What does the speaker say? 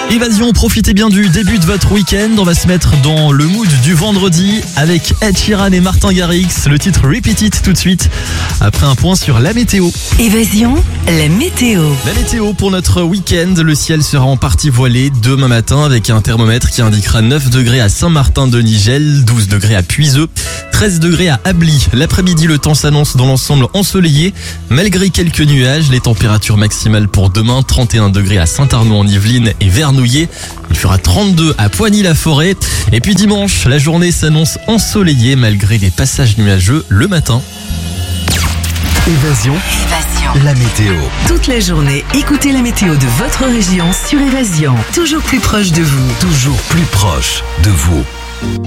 Évasion, profitez bien du début de votre week-end. On va se mettre dans le mood du vendredi avec Ed Sheeran et Martin Garrix. Le titre Repeat It tout de suite, après un point sur la météo. Évasion, la météo. La météo pour notre week-end, le ciel sera en partie voilé demain matin avec un thermomètre qui indiquera 9 degrés à Saint-Martin-de-Nigel, 12 degrés à Puiseux, 13 degrés à Ably. L'après-midi, le temps s'annonce dans l'ensemble ensoleillé. Malgré quelques nuages, les températures maximales pour demain, 31 degrés à Saint-Arnaud-en-Yvelines et Vernouillet. Il fera 32 à Poigny-la-Forêt. Et puis dimanche, la journée s'annonce ensoleillée malgré les passages nuageux le matin. Évasion, la météo. Toute la journée, écoutez la météo de votre région sur Évasion. Toujours plus proche de vous. Toujours plus proche de vous.